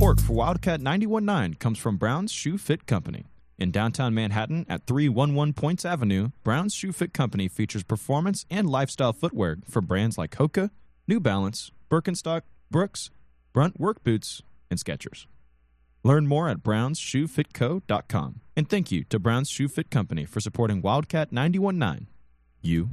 Support for Wildcat 91.9 comes from Brown's Shoe Fit Company. In downtown Manhattan at 311 Points Avenue, Brown's Shoe Fit Company features performance and lifestyle footwear from brands like Hoka, New Balance, Birkenstock, Brooks, Brunt Work Boots, and Skechers. Learn more at brownsshoefitco.com. And thank you to Brown's Shoe Fit Company for supporting Wildcat 91.9. You